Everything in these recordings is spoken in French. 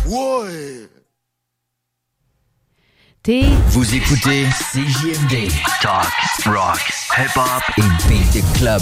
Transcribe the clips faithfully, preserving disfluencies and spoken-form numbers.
Ouais! T'es... Vous écoutez C J M D. Talk, rock, hip-hop et beat club.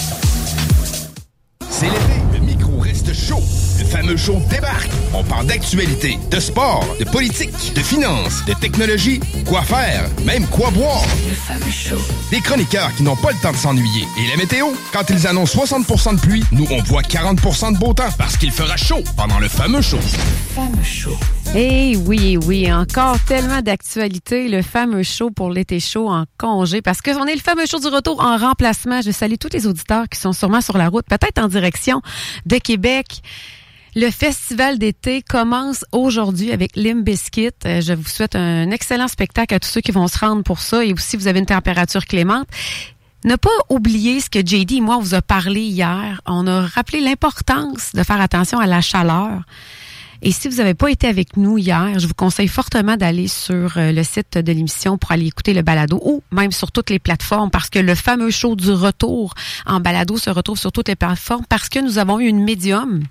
C'est l'été, le micro reste chaud. Le fameux show débarque. On parle d'actualité, de sport, de politique, de finances, de technologie, quoi faire, même quoi boire. Le fameux show. Des chroniqueurs qui n'ont pas le temps de s'ennuyer. Et la météo, quand ils annoncent soixante pour cent de pluie, nous on voit quarante pour cent de beau temps parce qu'il fera chaud pendant le fameux show. Le fameux show. Eh oui, oui, encore tellement d'actualités, le fameux show pour l'été chaud en congé, parce qu'on est le fameux show du retour en remplacement. Je salue tous les auditeurs qui sont sûrement sur la route, peut-être en direction de Québec. Le festival d'été commence aujourd'hui avec Limp Bizkit. Je vous souhaite un excellent spectacle à tous ceux qui vont se rendre pour ça, et aussi vous avez une température clémente. Ne pas oublier ce que J D et moi vous a parlé hier. On a rappelé l'importance de faire attention à la chaleur. Et si vous n'avez pas été avec nous hier, je vous conseille fortement d'aller sur le site de l'émission pour aller écouter le balado, ou même sur toutes les plateformes, parce que le fameux show du retour en balado se retrouve sur toutes les plateformes, parce que nous avons eu une médium.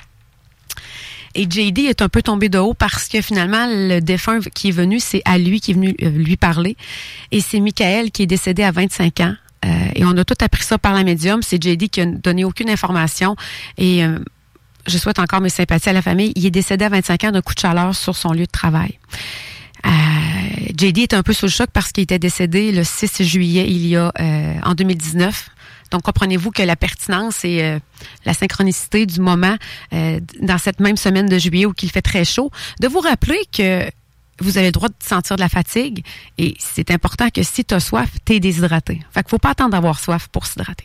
Et J D est un peu tombé de haut parce que finalement, le défunt qui est venu, c'est à lui qui est venu lui parler. Et c'est Michael qui est décédé à vingt-cinq ans. Euh, et on a tout appris ça par la médium. C'est J D qui a donné aucune information. Et euh, je souhaite encore mes sympathies à la famille. Il est décédé à vingt-cinq ans d'un coup de chaleur sur son lieu de travail. Euh, J D est un peu sous le choc parce qu'il était décédé le six juillet, il y a euh, en deux mille dix-neuf. Donc, comprenez-vous que la pertinence et euh, la synchronicité du moment euh, dans cette même semaine de juillet où il fait très chaud, de vous rappeler que vous avez le droit de sentir de la fatigue, et c'est important que si tu as soif, tu es déshydraté. Fait qu'il faut pas attendre d'avoir soif pour s'hydrater.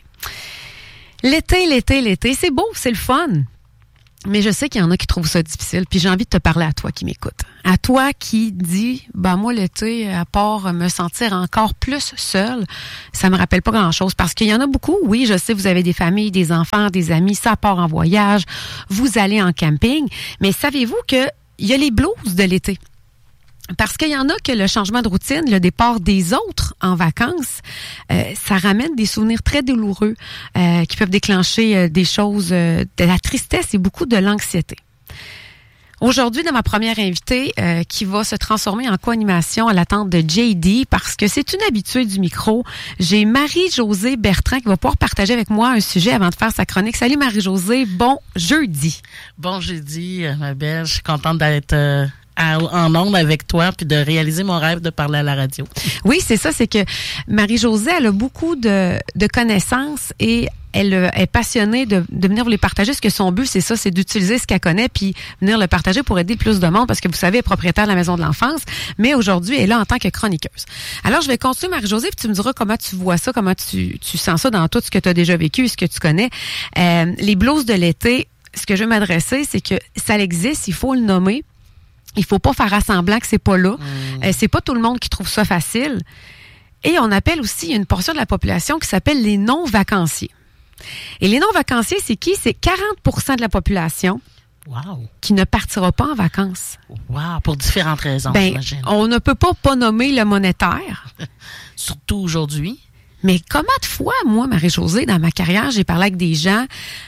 L'été, l'été, l'été, c'est beau, c'est le fun. Mais je sais qu'il y en a qui trouvent ça difficile, puis j'ai envie de te parler à toi qui m'écoute. À toi qui dis, ben moi l'été, à part me sentir encore plus seule, ça me rappelle pas grand-chose. Parce qu'il y en a beaucoup, oui, je sais, vous avez des familles, des enfants, des amis, ça part en voyage, vous allez en camping, mais savez-vous que il y a les blues de l'été? Parce qu'il y en a que le changement de routine, le départ des autres en vacances, euh, ça ramène des souvenirs très douloureux euh, qui peuvent déclencher euh, des choses, euh, de la tristesse et beaucoup de l'anxiété. Aujourd'hui, dans ma première invitée, euh, qui va se transformer en co-animation à l'attente de J D, parce que c'est une habituée du micro, j'ai Marie-Josée Bertrand qui va pouvoir partager avec moi un sujet avant de faire sa chronique. Salut Marie-Josée, bon jeudi. Bon jeudi, ma belle, je suis contente d'être... Euh... À, en ondes avec toi, puis de réaliser mon rêve de parler à la radio. Oui, c'est ça, c'est que Marie-Josée, elle a beaucoup de, de connaissances et elle est passionnée de, de venir vous les partager. Ce que son but, c'est ça, c'est d'utiliser ce qu'elle connaît puis venir le partager pour aider plus de monde, parce que vous savez, elle est propriétaire de la Maison de l'Enfance, mais aujourd'hui, elle est là en tant que chroniqueuse. Alors, je vais continuer, Marie-Josée, puis tu me diras comment tu vois ça, comment tu, tu sens ça dans tout ce que tu as déjà vécu, ce que tu connais. Euh, les blues de l'été, ce que je veux m'adresser, c'est que ça existe, il faut le nommer. Il faut pas faire semblant que c'est pas là. Mmh. Euh, c'est pas tout le monde qui trouve ça facile. Et on appelle aussi une portion de la population qui s'appelle les non-vacanciers. Et les non-vacanciers, c'est qui? C'est quarante pour cent de la population wow. qui ne partira pas en vacances. Wow, pour différentes raisons, ben, j'imagine. On ne peut pas pas nommer le monétaire. Surtout aujourd'hui. Mais combien de fois, moi, Marie-Josée, dans ma carrière, j'ai parlé avec des gens,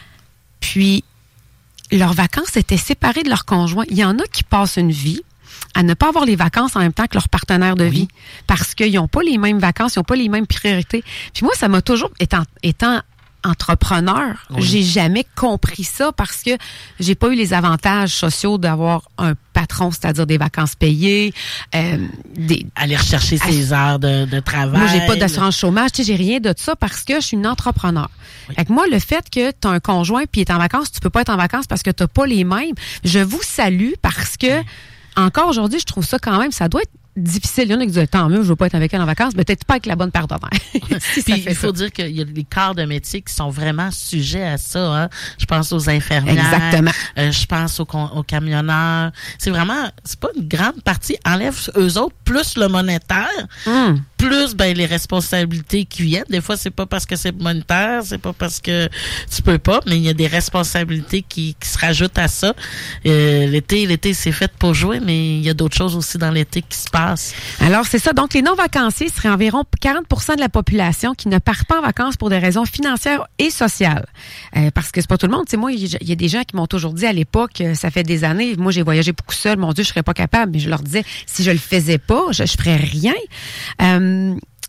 puis leurs vacances étaient séparées de leur conjoint. Il y en a qui passent une vie à ne pas avoir les vacances en même temps que leur partenaire de oui. vie, parce qu'ils n'ont pas les mêmes vacances, ils n'ont pas les mêmes priorités. Puis moi, ça m'a toujours, étant, étant entrepreneur, oui. j'ai jamais compris ça, parce que j'ai pas eu les avantages sociaux d'avoir un patron, c'est-à-dire des vacances payées, euh, des aller rechercher ses heures de, de travail. Moi, j'ai pas d'assurance chômage, tu sais, j'ai rien de ça parce que je suis une entrepreneur. Oui. Fait que moi, le fait que tu as un conjoint puis il est en vacances, tu peux pas être en vacances parce que tu n'as pas les mêmes. Je vous salue parce que oui. encore aujourd'hui, je trouve ça quand même, ça doit être difficile. Il y en a qui disent, tant mieux, je veux pas être avec elle en vacances, mais peut-être pas avec la bonne paire d'horaires. si Puis, il faut ça. dire qu'il y a des corps de métier qui sont vraiment sujets à ça. Hein. Je pense aux infirmières. Exactement. Euh, je pense aux, aux camionneurs. C'est vraiment, c'est pas une grande partie. Enlève eux autres, plus le monétaire, mm. plus plus, ben les responsabilités qui viennent. Des fois, c'est pas parce que c'est monétaire, c'est pas parce que tu peux pas, mais il y a des responsabilités qui, qui se rajoutent à ça. Euh, l'été, l'été, c'est fait pour jouer, mais il y a d'autres choses aussi dans l'été qui se passent. Alors, c'est ça. Donc, les non-vacanciers seraient environ quarante pour cent de la population qui ne part pas en vacances pour des raisons financières et sociales. Euh, parce que c'est pas tout le monde. Tu sais, moi, il y, y a des gens qui m'ont toujours dit à l'époque, ça fait des années, moi, j'ai voyagé beaucoup seul, mon Dieu, je serais pas capable. Mais je leur disais, si je le faisais pas, je, je ferais rien. Euh,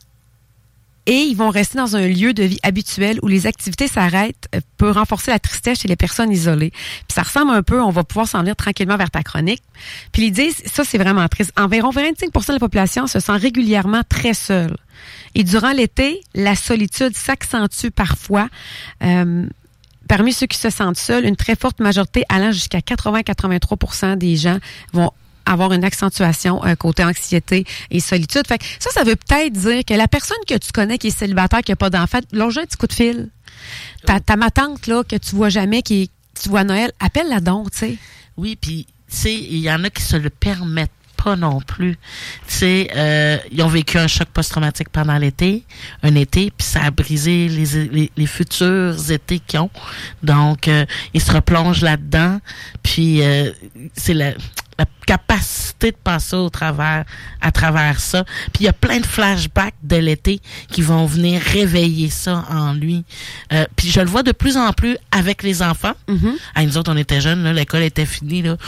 et ils vont rester dans un lieu de vie habituel où les activités s'arrêtent, euh, peut renforcer la tristesse chez les personnes isolées. Puis ça ressemble un peu, on va pouvoir s'en venir tranquillement vers ta chronique. Puis ils disent, ça c'est vraiment triste, environ vingt-cinq pour cent de la population se sent régulièrement très seule. Et durant l'été, la solitude s'accentue parfois. Euh, parmi ceux qui se sentent seuls, une très forte majorité allant jusqu'à quatre-vingts à quatre-vingt-trois pour cent des gens vont avoir une accentuation euh, côté anxiété et solitude. Fait que ça, ça veut peut-être dire que la personne que tu connais qui est célibataire, qui n'a pas d'enfant, lâche un petit coup de fil. Ta, ta ma tante, là, que tu vois jamais, qui tu vois à Noël, appelle-la donc, tu sais. Oui, puis, tu sais, il y en a qui se le permettent pas non plus. Tu sais, euh, ils ont vécu un choc post-traumatique pendant l'été, un été, puis ça a brisé les, les, les futurs étés qu'ils ont. Donc, euh, ils se replongent là-dedans, puis euh, c'est la... la capacité de passer au travers, à travers ça. Puis il y a plein de flashbacks de l'été qui vont venir réveiller ça en lui. Euh, puis je le vois de plus en plus avec les enfants. Mm-hmm. Hey, nous autres, on était jeunes, là, l'école était finie, là.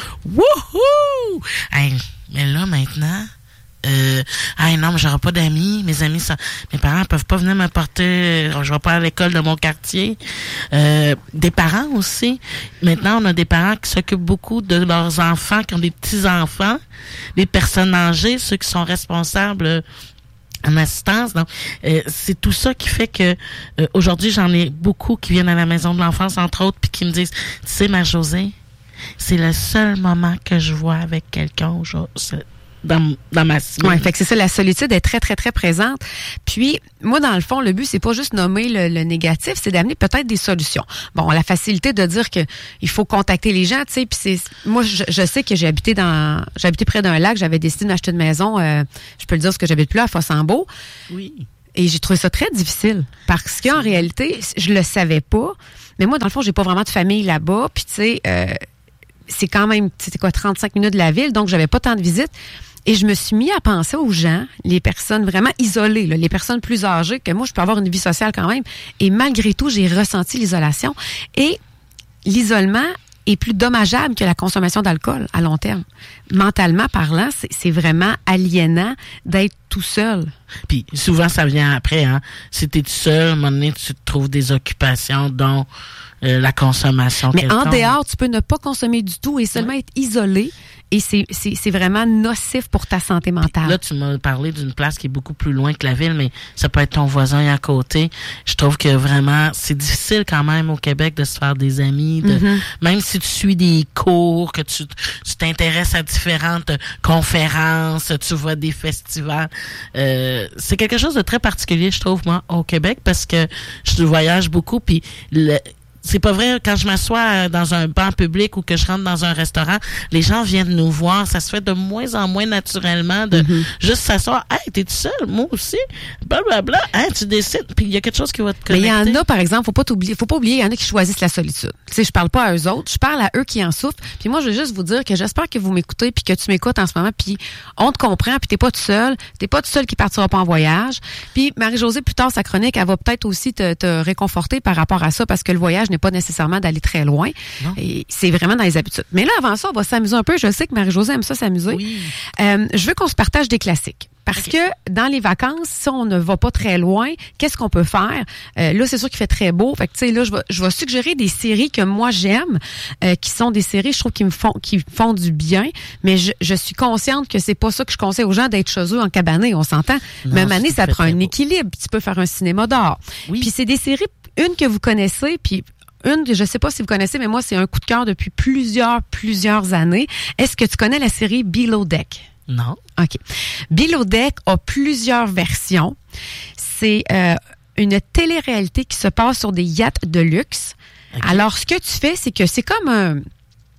Wouhou! Hey, mais là, maintenant... Euh, ah non, mais j'aurai pas d'amis. Mes amis, sont, mes parents peuvent pas venir me porter. Je vais pas à l'école de mon quartier. Euh, des parents aussi. Maintenant, on a des parents qui s'occupent beaucoup de leurs enfants, qui ont des petits enfants, des personnes âgées, ceux qui sont responsables. Euh, en assistance. Donc, euh, c'est tout ça qui fait que euh, aujourd'hui, j'en ai beaucoup qui viennent à la maison de l'enfance, entre autres, puis qui me disent, tu sais, Marie-Josée, c'est le seul moment que je vois avec quelqu'un aujourd'hui. Dans, dans ma semaine. Oui, fait que c'est ça, la solitude est très, très, très présente. Puis, moi, dans le fond, le but, c'est pas juste nommer le, le négatif, c'est d'amener peut-être des solutions. Bon, la facilité de dire que il faut contacter les gens, tu sais, puis c'est, moi, je, je sais que j'ai habité dans, j'ai habité près d'un lac, j'avais décidé de m'acheter une maison, euh, je peux le dire, parce que j'habite plus à Fossambeau. Oui. Et j'ai trouvé ça très difficile, parce qu'en réalité, je le savais pas, mais moi, dans le fond, j'ai pas vraiment de famille là-bas, puis tu sais, euh, c'est quand même, c'était quoi, trente-cinq minutes de la ville, donc j'avais pas tant de visites. Et je me suis mis à penser aux gens, les personnes vraiment isolées, là, les personnes plus âgées, que moi, je peux avoir une vie sociale quand même. Et malgré tout, j'ai ressenti l'isolation. Et l'isolement est plus dommageable que la consommation d'alcool à long terme. Mentalement parlant, c'est, c'est vraiment aliénant d'être tout seul. Puis souvent, ça vient après. Hein. Si t'es tout seul, à un moment donné, tu te trouves des occupations dont euh, la consommation. Mais en tombe. dehors, tu peux ne pas consommer du tout et seulement ouais. être isolé. Et c'est, c'est, c'est vraiment nocif pour ta santé mentale. Puis là, tu m'as parlé d'une place qui est beaucoup plus loin que la ville, mais ça peut être ton voisin à côté. Je trouve que vraiment, c'est difficile quand même au Québec de se faire des amis. De, mm-hmm. Même si tu suis des cours, que tu, tu t'intéresses à différentes conférences, tu vois des festivals. Euh, c'est quelque chose de très particulier, je trouve, moi, au Québec, parce que je voyage beaucoup, puis le... C'est pas vrai, quand je m'assois dans un banc public ou que je rentre dans un restaurant, les gens viennent nous voir. Ça se fait de moins en moins naturellement de mm-hmm. juste s'asseoir. « Hey, t'es tout seul? Moi aussi? » Blablabla. Hey, tu décides. Puis il y a quelque chose qui va te connecter. Mais il y en a, par exemple, faut pas t'oublier, faut pas oublier, il y en a qui choisissent la solitude. Tu sais, je parle pas à eux autres, je parle à eux qui en souffrent. Puis moi, je veux juste vous dire que j'espère que vous m'écoutez puis que tu m'écoutes en ce moment puis on te comprend puis t'es pas tout seul. T'es pas tout seul qui partira pas en voyage. Puis Marie-Josée, plus tard, sa chronique, elle va peut-être aussi te, te réconforter par rapport à ça parce que le voyage n'est pas nécessairement d'aller très loin. Non. Et c'est vraiment dans les habitudes. Mais là, avant ça, on va s'amuser un peu. Je sais que Marie-Josée aime ça s'amuser. Oui. Euh, je veux qu'on se partage des classiques. Parce okay. que dans les vacances, si on ne va pas très loin, qu'est-ce qu'on peut faire? Euh, là, c'est sûr qu'il fait très beau. Fait que, tu sais, là, je vais, je vais suggérer des séries que moi j'aime, euh, qui sont des séries, je trouve, qui me font, qui font du bien. Mais je, je suis consciente que c'est pas ça que je conseille aux gens d'être chez eux en cabané. On s'entend. Non, Même année, ça prend un beau. équilibre. Tu peux faire un cinéma d'or. Oui. Puis c'est des séries, une que vous connaissez, puis une, je sais pas si vous connaissez, mais moi, c'est un coup de cœur depuis plusieurs, plusieurs années. Est-ce que tu connais la série Below Deck? Non. OK. Below Deck a plusieurs versions. C'est euh, une télé-réalité qui se passe sur des yachts de luxe. Okay. Alors, ce que tu fais, c'est que c'est comme un...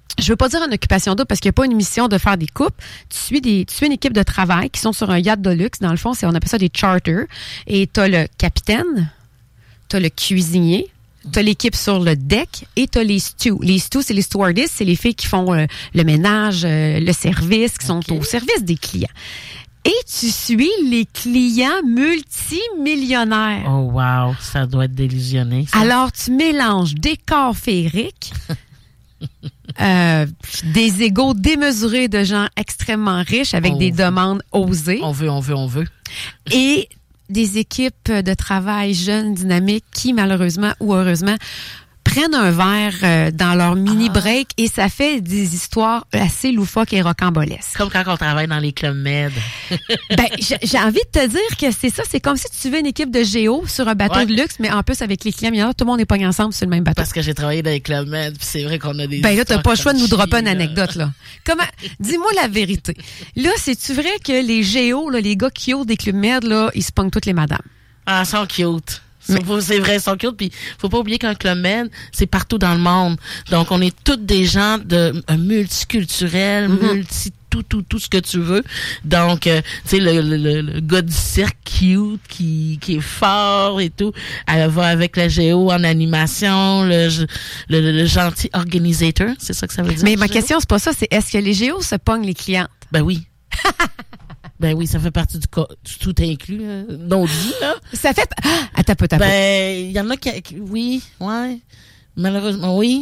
je veux pas dire une occupation double parce qu'il n'y a pas une mission de faire des coupes. Tu suis des, tu suis une équipe de travail qui sont sur un yacht de luxe. Dans le fond, c'est, on appelle ça des charters. Et t'as le capitaine, t'as le cuisinier, t'as l'équipe sur le deck et t'as les stews. Les stews, c'est les stewardesses, c'est les filles qui font euh, le ménage, euh, le service, qui sont okay. au service des clients. Et tu suis les clients multimillionnaires. Oh wow, ça doit être délusionné. Ça. Alors, tu mélanges décor féerique, euh, des égos démesurés de gens extrêmement riches avec on des veut. demandes osées. On veut, on veut, on veut. Et des équipes de travail jeunes, dynamiques, qui malheureusement ou heureusement prennent un verre euh, dans leur mini-break ah. et ça fait des histoires assez loufoques et rocambolesques. Comme quand on travaille dans les clubs med. ben, j'ai, j'ai envie de te dire que c'est ça. C'est comme si tu suivais une équipe de géo sur un bateau ouais. de luxe, mais en plus avec les clients. Tout le monde est pogné ensemble sur le même bateau. Parce que j'ai travaillé dans les clubs med, puis c'est vrai qu'on a des... Ben là, t'as pas le choix de nous dropper une anecdote, là. Comment... Dis-moi la vérité. Là, c'est-tu vrai que les géos, là, les gars qui ont des clubs med, là, ils se pognent toutes les madames? Ah, ils sont cute. Mais... C'est vrai, ils sont cute. Puis, faut pas oublier qu'un club med, c'est partout dans le monde. Donc, on est tous des gens de euh, multiculturels, mm-hmm. multi tout, tout, tout ce que tu veux. Donc, euh, tu sais, le, le, le gars du cirque cute, qui, qui est fort et tout, elle va avec la géo en animation, le, le, le, le gentil organisateur, c'est ça que ça veut dire? Mais ma question, c'est pas ça, c'est est-ce que les géos se pognent les clientes? Ben oui. Ben oui, ça fait partie du, co- du tout inclus, hein, non dit, là. Ça fait... Ah, attends, attends, attends. Ben, il y en a qui... Oui, ouais. Malheureusement, oui.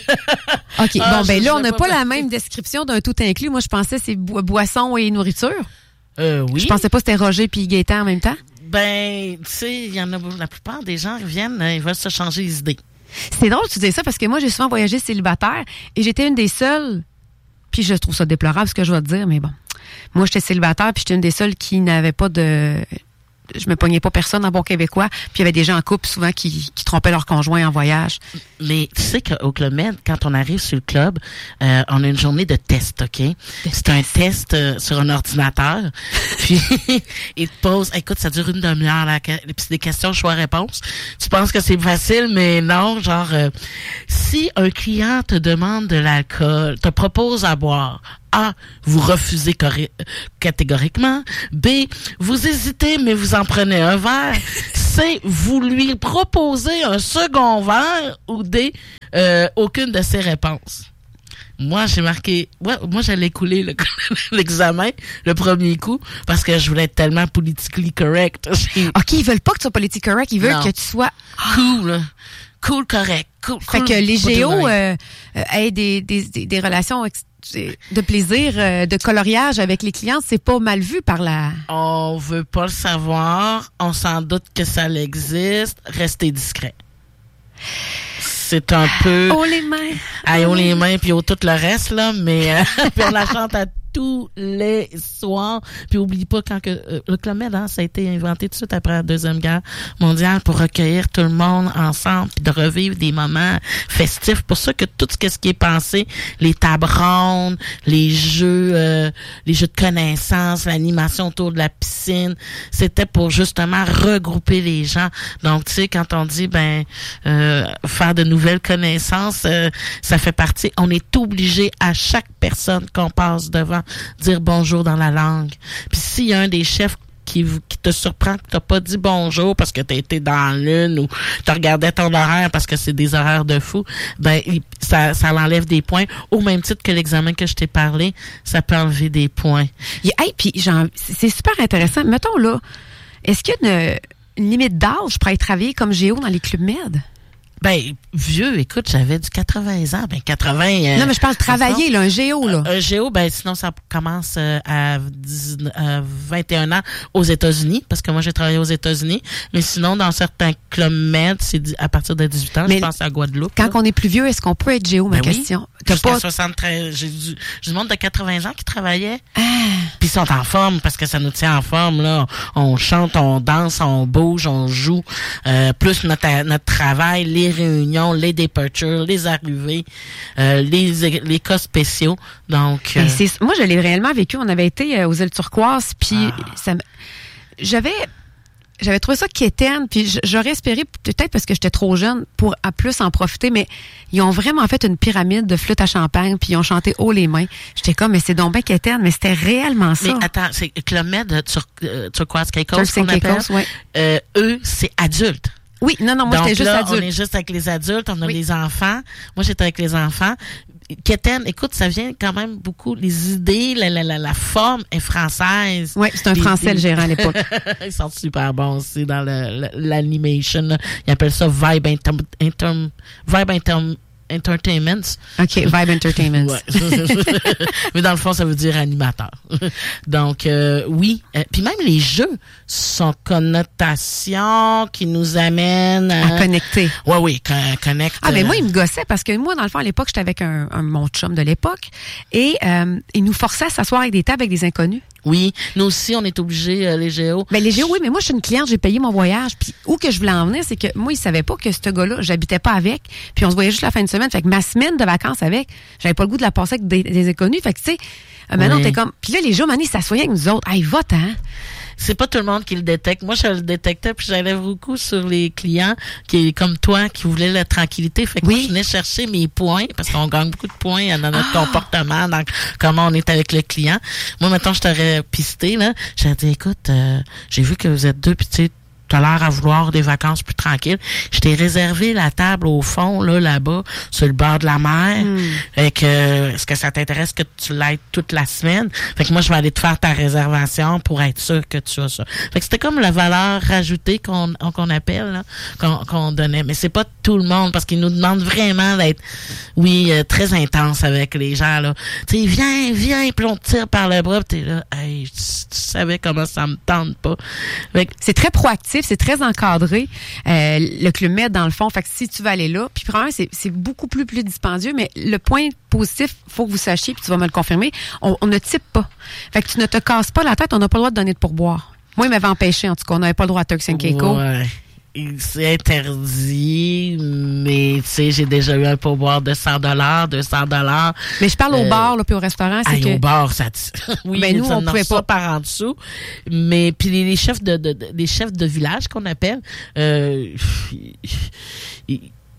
OK, ah, bon, ben là, on n'a pas, pas la même description d'un tout inclus. Moi, je pensais que c'est bo- boisson et nourriture. Euh, oui. Je pensais pas que c'était Roger puis Gaëtan en même temps. Ben, tu sais, il y en a... La plupart des gens viennent, ils veulent se changer les idées. C'est drôle que tu dis ça parce que moi, j'ai souvent voyagé célibataire et j'étais une des seules... Puis je trouve ça déplorable, ce que je vais te dire, mais bon. Moi, j'étais célibataire, puis j'étais une des seules qui n'avait pas de... Je me pognais pas personne en bon québécois. Puis il y avait des gens en couple souvent qui, qui trompaient leur conjoint en voyage. Mais tu sais qu'au Club Med, quand on arrive sur le club, euh, on a une journée de test, OK? De c'est test. un test euh, sur un ordinateur. Puis il te pose, écoute, ça dure une demi-heure, là, puis c'est des questions choix-réponse. Tu penses que c'est facile, mais non, genre, euh, si un client te demande de l'alcool, te propose à boire, A, vous refusez coré- catégoriquement. B, vous hésitez, mais vous en prenez un verre. C, vous lui proposez un second verre. Ou D, euh, aucune de ces réponses. Moi, j'ai marqué... Ouais, moi, j'allais couler le, l'examen le premier coup parce que je voulais être tellement politically correct. J'ai... OK, ils veulent pas que tu sois politically correct. Ils veulent non. que tu sois... Cool. Cool, correct. Cool, fait cool, que les géos euh, euh, aient des, des, des, des relations... Ex- de plaisir, euh, de coloriage avec les clients, c'est pas mal vu par la... On veut pas le savoir. On s'en doute que ça existe. Restez discret. C'est un peu... Oh les mains! Aïe, oh les mains, puis oh tout le reste, là. Mais euh, puis on la chante à tous les soirs. Puis oublie pas quand que euh, le Club Med, hein, ça a été inventé tout de suite après la Deuxième Guerre mondiale pour recueillir tout le monde ensemble puis de revivre des moments festifs. Pour ça que tout ce, ce qui est pensé, les tables rondes, les jeux, euh, les jeux de connaissances, l'animation autour de la piscine, c'était pour justement regrouper les gens. Donc, tu sais, quand on dit, ben, euh, faire de nouvelles connaissances, euh, ça fait partie. On est obligé à chaque personne qu'on passe devant dire bonjour dans la langue. Puis s'il y a un des chefs qui, qui te surprend que t'as pas dit bonjour parce que t'as été dans l'une ou t'as regardé ton horaire parce que c'est des horaires de fou, ben ça, ça l'enlève des points. Au même titre que l'examen que je t'ai parlé, ça peut enlever des points. Yeah, hey, puis genre, c'est super intéressant. Mettons là, est-ce qu'il y a une, une limite d'âge pour aller travailler comme géo dans les clubs med? Ben, vieux, écoute, j'avais du quatre-vingts ans. Ben, quatre-vingts... Euh, non, mais je parle de travailler, là, un géo, là. Un, un géo, ben, sinon, ça commence euh, à, dix, à vingt et un ans aux États-Unis, parce que moi, j'ai travaillé aux États-Unis. Mais sinon, dans certains clubs med, c'est à partir de dix-huit ans, mais je pense à Guadeloupe. Quand là. on est plus vieux, est-ce qu'on peut être géo, ma ben question? Oui. T'as pas... soixante-treize, j'ai du, j'ai du monde de quatre-vingts ans qui travaillait. Ah. Puis ils sont en forme, parce que ça nous tient en forme, là. On chante, on danse, on bouge, on joue. Euh, plus notre, notre travail, les réunions, les departures, les arrivées, euh, les, les cas spéciaux. Donc, euh... c'est, moi, je l'ai réellement vécu. On avait été euh, aux îles Turquoises, puis ah. ça, j'avais j'avais trouvé ça quétaine, puis j'aurais espéré, peut-être parce que j'étais trop jeune, pour à plus en profiter, mais ils ont vraiment fait une pyramide de flûte à champagne, puis ils ont chanté haut les mains. J'étais comme, mais c'est donc bien quétaine, mais c'était réellement ça. Mais attends, c'est Club Med, Tur- euh, Turquoise Caicos, qu'on appelle, Caicos, ouais. euh, eux, c'est adultes. Oui, non, non, moi, Donc j'étais juste là, adulte. on est juste avec les adultes, on a oui. les enfants. Moi, j'étais avec les enfants. Quétaine, écoute, ça vient quand même beaucoup, les idées, la, la, la, la forme est française. Oui, c'est un les, Français, les... le gérant à l'époque. Ils sont super bons aussi dans le, le, l'animation. Là. Ils appellent ça Vibe, inter, inter, Vibe inter, Entertainment. OK, Vibe Entertainment. Ouais. Mais dans le fond, ça veut dire animateur. Donc, euh, oui. Euh, puis même les jeux sont connotations qui nous amènent à... À connecter. Oui, oui, con- connecte. Ah, mais moi, il me gossait parce que moi, dans le fond, à l'époque, j'étais avec un, un mon chum de l'époque et euh, il nous forçait à s'asseoir avec des tables avec des inconnus. Oui, nous aussi, on est obligés, euh, les Géos. Ben, les Géos, oui, mais moi, je suis une cliente, j'ai payé mon voyage. Puis où que je voulais en venir, c'est que moi, il savait pas que ce gars-là, j'habitais pas avec. Puis on se voyait juste la fin de semaine. Fait que ma semaine de vacances avec, j'avais pas le goût de la passer avec des, des inconnus. Fait que, tu sais, euh, maintenant, oui. t'es comme... Puis là, les Géos, Mané, s'assoyaient avec nous autres. Hey, va-t'en. C'est pas tout le monde qui le détecte. Moi, je le détectais, puis j'allais beaucoup sur les clients qui, comme toi, qui voulaient la tranquillité. Fait que oui. moi, je venais chercher mes points, parce qu'on gagne beaucoup de points dans notre ah. comportement, dans comment on est avec le client. Moi, maintenant, je t'aurais pisté, là. J'aurais dit, écoute, euh, j'ai vu que vous êtes deux, puis tu sais, t'as l'air à vouloir des vacances plus tranquilles. Je t'ai réservé la table au fond, là, là-bas, sur le bord de la mer. Mm. Fait que, est-ce que ça t'intéresse que tu l'aides toute la semaine? Fait que moi, je vais aller te faire ta réservation pour être sûr que tu as ça. Fait que c'était comme la valeur rajoutée qu'on, qu'on appelle, là, qu'on, qu'on donnait. Mais c'est pas tout le monde, parce qu'ils nous demandent vraiment d'être, oui, euh, très intense avec les gens, là. Tu sais, viens, viens, puis on te tire par le bras, pis t'es là, hey, tu, tu savais comment ça me tente pas. Fait que, c'est très proactif. C'est très encadré, euh, le Club Med, dans le fond. Fait que si tu vas aller là, puis probablement, c'est, c'est beaucoup plus, plus dispendieux, mais le point positif, faut que vous sachiez, puis tu vas me le confirmer, on, on ne type pas. Fait que tu ne te casses pas la tête, on n'a pas le droit de donner de pourboire. Moi, il m'avait empêché, en tout cas, on n'avait pas le droit à Turks and Caicos. Ouais. C'est interdit, mais tu sais, j'ai déjà eu un pourboire de cent dollars, deux cents dollars. Mais je parle au euh, bar, là, puis au restaurant, c'est aïe, que... au bar, ça... oui, ben, nous, ça on pouvait pas par en dessous. Mais, puis les, les chefs de, de, de, les chefs de village qu'on appelle, euh, ils,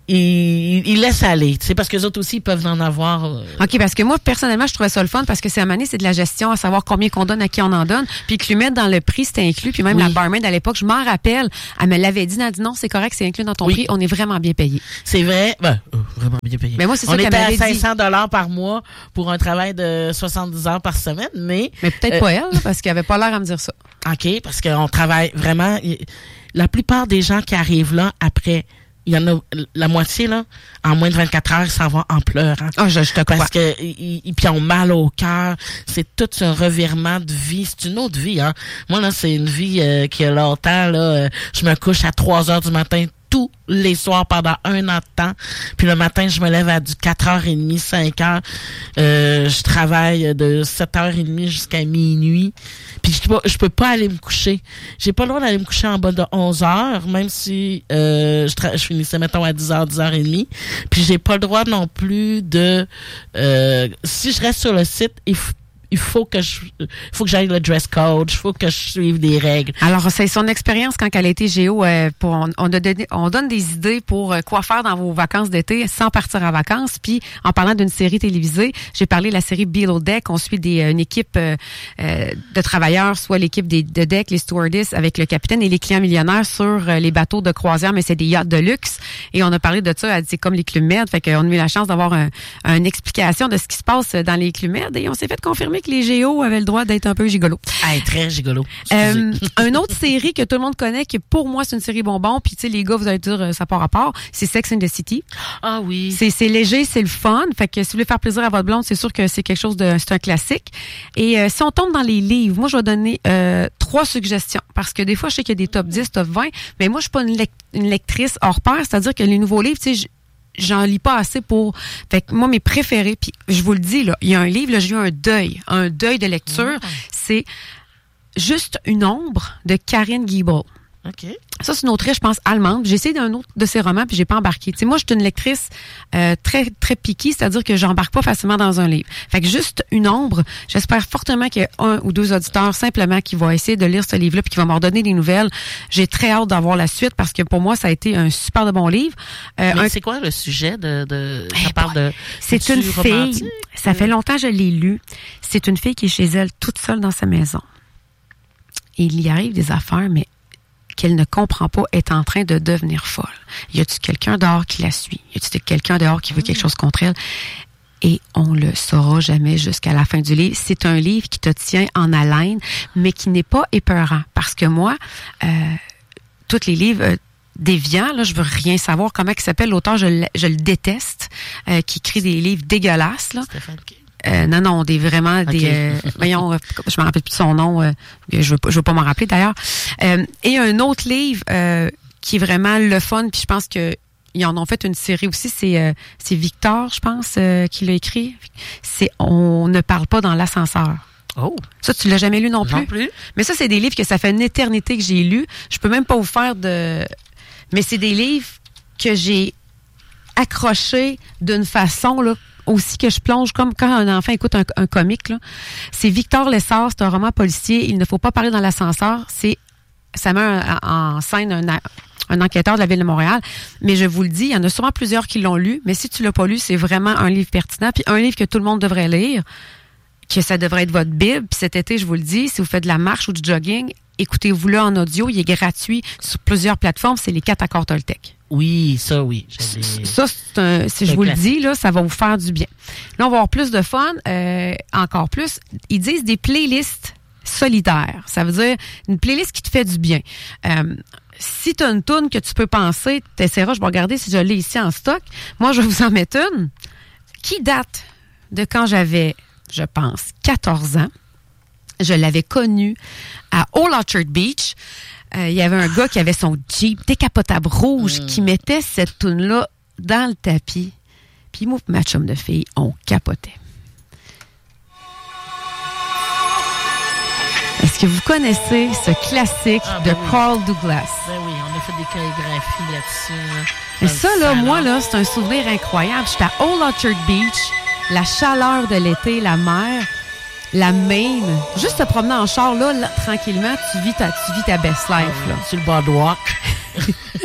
ils, ils laissent aller, tu sais, parce que les autres aussi, ils peuvent en avoir. Euh... OK, parce que moi, personnellement, je trouvais ça le fun, parce que c'est à Mané, c'est de la gestion, à savoir combien qu'on donne, à qui on en donne, puis que lui mettre dans le prix, c'était inclus, puis même oui. la barmaid à l'époque, je m'en rappelle, elle me l'avait dit, elle a dit non, c'est correct, c'est inclus dans ton oui. prix, on est vraiment bien payé. C'est vrai, ben, euh, vraiment bien payé. Mais moi, c'est on ça qu'elle m'avait dit. On était à cinq cents dollars dit. par mois pour un travail de soixante-dix heures par semaine, mais... Mais peut-être euh, pas elle, là, parce qu'elle avait pas l'air à me dire ça. OK, parce qu'on travaille vraiment... La plupart des gens qui arrivent là, après... Il y en a la moitié, là, en moins de vingt-quatre heures, ils s'en vont en pleurant. Ah, oh, je, je te crois. Parce que, ils, ils, ils ont mal au cœur. C'est tout un revirement de vie. C'est une autre vie, hein. Moi, là, c'est une vie euh, qui a longtemps, là. Euh, je me couche à trois heures du matin tous les soirs pendant un an de temps. Puis le matin, je me lève à du quatre heures trente, cinq heures. Euh, je travaille de sept heures trente jusqu'à minuit. Puis je peux, je peux pas aller me coucher. J'ai pas le droit d'aller me coucher en bas de onze heures, même si euh, je, tra- je finissais, mettons, à dix heures, dix heures trente. Puis j'ai pas le droit non plus de... Euh, si je reste sur le site, il faut il faut que je, il faut que j'aille le dress code, il faut que je suive des règles. Alors, c'est son expérience quand elle a été géo. Euh, pour, on, on, a donné, on donne des idées pour euh, quoi faire dans vos vacances d'été sans partir en vacances. Puis, en parlant d'une série télévisée, j'ai parlé de la série Below Deck. On suit des, une équipe euh, euh, de travailleurs, soit l'équipe des, de deck, les stewardesses avec le capitaine et les clients millionnaires sur euh, les bateaux de croisière, mais c'est des yachts de luxe. Et on a parlé de ça, c'est comme les Club Med. Fait qu'on a eu la chance d'avoir un, une explication de ce qui se passe dans les Club Med et on s'est fait confirmer que les Géos avaient le droit d'être un peu gigolos. Ah, très gigolo. Euh, une autre série que tout le monde connaît, qui pour moi c'est une série bonbon, puis tu sais les gars vous allez dire ça part à part, c'est Sex and the City. Ah oui. C'est c'est léger, c'est le fun, fait que si vous voulez faire plaisir à votre blonde, c'est sûr que c'est quelque chose de c'est un classique. Et euh, si on tombe dans les livres, moi je vais donner euh, trois suggestions parce que des fois je sais qu'il y a des top dix, top vingt, mais moi je suis pas une, lect- une lectrice hors pair, c'est-à-dire que les nouveaux livres, tu sais j'en lis pas assez pour... Fait que moi, mes préférés, puis je vous le dis, là, il y a un livre, là, j'ai eu un deuil, un deuil de lecture. Mmh. C'est Juste une ombre de Karine Giebel. OK. Ça, c'est une autrice, je pense, allemande. J'ai essayé d'un autre de ses romans, puis j'ai pas embarqué. Tu sais, moi, je suis une lectrice euh, très, très piquée, c'est-à-dire que j'embarque pas facilement dans un livre. Fait que juste une ombre, j'espère fortement qu'il y a un ou deux auditeurs simplement qui vont essayer de lire ce livre-là, puis qui vont me redonner des nouvelles. J'ai très hâte d'avoir la suite, parce que pour moi, ça a été un super de bon livre. Euh, Mais un... c'est quoi le sujet de... de... Eh ça parle de... C'est une fille, romantique? Ça fait longtemps que je l'ai lu. C'est une fille qui est chez elle, toute seule dans sa maison. Et il y arrive des affaires, mais qu'elle ne comprend pas, est en train de devenir folle. Y a-t-il quelqu'un dehors qui la suit? Y a-t-il quelqu'un dehors qui veut quelque chose contre elle? Et on le saura jamais jusqu'à la fin du livre. C'est un livre qui te tient en haleine, mais qui n'est pas épeurant. Parce que moi, euh, tous les livres euh, déviants, là, je veux rien savoir. Comment il s'appelle l'auteur? Je, le- je le déteste. Euh, qui écrit des livres dégueulasses, là. Stéphane King. Euh, non, non, des vraiment des. Okay. Euh, voyons, euh, je me rappelle plus de son nom. Euh, je veux pas, je veux pas m'en rappeler d'ailleurs. Euh, et un autre livre euh, qui est vraiment le fun. Puis je pense que ils en ont fait une série aussi. C'est euh, c'est Victor, je pense, euh, qui l'a écrit. C'est On ne parle pas dans l'ascenseur. Oh. Ça, tu l'as jamais lu non plus. Non plus. Mais ça, c'est des livres que ça fait une éternité que j'ai lus. Je peux même pas vous faire de. Mais c'est des livres que j'ai accrochés d'une façon là. Aussi que je plonge comme quand un enfant écoute un, un comique. Là. C'est Victor Lessard, c'est un roman policier. Il ne faut pas parler dans l'ascenseur. C'est, ça met un, en scène un, un enquêteur de la Ville de Montréal. Mais je vous le dis, il y en a sûrement plusieurs qui l'ont lu. Mais si tu l'as pas lu, c'est vraiment un livre pertinent. Puis un livre que tout le monde devrait lire, que ça devrait être votre Bible. Puis cet été, je vous le dis, si vous faites de la marche ou du jogging, écoutez-vous-le en audio. Il est gratuit sur plusieurs plateformes. C'est Les Quatre Accords Toltec. Oui, ça, oui. J'avais... Ça, c'est un, si je vous le dis, là, ça va vous faire du bien. Là, on va avoir plus de fun, euh, encore plus. Ils disent des playlists solidaires. Ça veut dire une playlist qui te fait du bien. Euh, si tu as une toune que tu peux penser, tu essaieras, je vais regarder si je l'ai ici en stock. Moi, je vais vous en mettre une qui date de quand j'avais, je pense, quatorze ans. Je l'avais connue à Old Orchard Beach. Euh, il y avait un gars qui avait son Jeep décapotable rouge mmh. qui mettait cette toune-là dans le tapis. Puis moi, ma chum de fille, on capotait. Est-ce que vous connaissez ce classique ah, ben de oui. Carl Douglas? Ben oui, on a fait des chorégraphies là-dessus. Là, Et ça, là, moi, là, c'est un souvenir incroyable. J'étais à Old Orchard Beach, la chaleur de l'été, la mer... La Maine, juste te promener en char, là, là tranquillement, tu vis ta, tu vis ta best life, là. Sur le boardwalk.